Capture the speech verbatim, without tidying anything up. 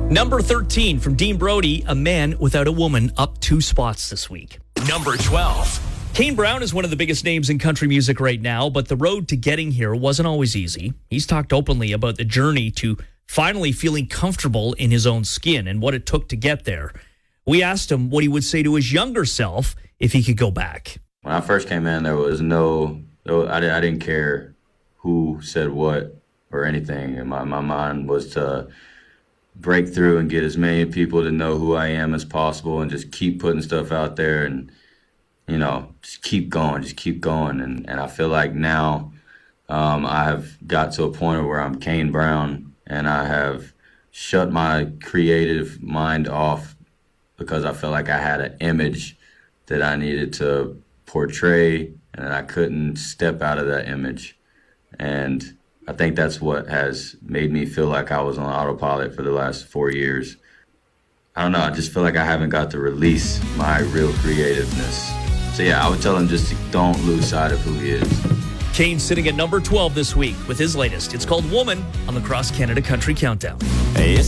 Number thirteen from Dean Brody, A Man Without a Woman, up two spots this week. Number twelve. Kane Brown is one of the biggest names in country music right now, but the road to getting here wasn't always easy. He's talked openly about the journey to finally feeling comfortable in his own skin and what it took to get there. We asked him what he would say to his younger self if he could go back. When I first came in, there was no, I didn't care who said what or anything. And my, my mind was to break through and get as many people to know who I am as possible and just keep putting stuff out there and, you know, just keep going, just keep going. And, and I feel like now um, I have got to a point where I'm Kane Brown and I have shut my creative mind off because I felt like I had an image that I needed to portray and I couldn't step out of that image. And I think that's what has made me feel like I was on autopilot for the last four years. I don't know, I just feel like I haven't got to release my real creativeness. So yeah, I would tell him just to don't lose sight of who he is. Kane sitting at number twelve this week with his latest. It's called Woman on the Cross Canada Country Countdown. It's